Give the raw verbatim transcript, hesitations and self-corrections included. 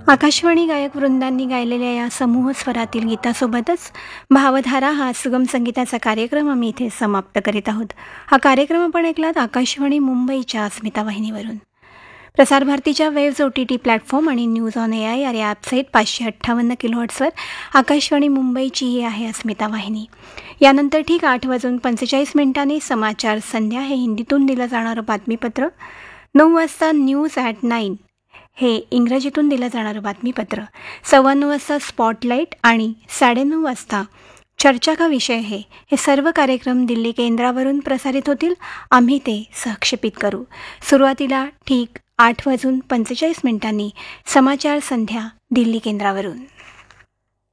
आकाशवाणी गायक वृंदांनी गायलेल्या या समूह स्वरातील गीतासोबतच भावधारा हा सुगम संगीताचा कार्यक्रम आम्ही इथे समाप्त करीत आहोत. हा कार्यक्रम आपण ऐकलात आकाशवाणी मुंबईच्या अस्मिता वाहिनीवरून. प्रसारभारतीच्या waves O T T platform आणि न्यूज ऑन ए आय या ॲपसहित पाचशे अठ्ठावन्न किलोहर्ट्सवर आकाशवाणी मुंबईची ही आहे अस्मिता वाहिनी. यानंतर ठीक आठ वाजून पंचेचाळीस मिनिटांनी समाचार संध्या हे हिंदीतून दिलं जाणारं बातमीपत्र, नऊ वाजता न्यूज ॲट नाईन हे इंग्रजीतून दिलं जाणारं बातमीपत्र, सव्वा नऊ वाजता स्पॉटलाईट आणि साडेनऊ वाजता चर्चा का विषय है हे सर्व कार्यक्रम दिल्ली केंद्रावरून प्रसारित होतील. आम्ही ते सहक्षेपित करू. सुरुवातीला ठीक आठ वाजून पंचेचाळीस मिनिटांनी समाचार संध्या दिल्ली केंद्रावरून.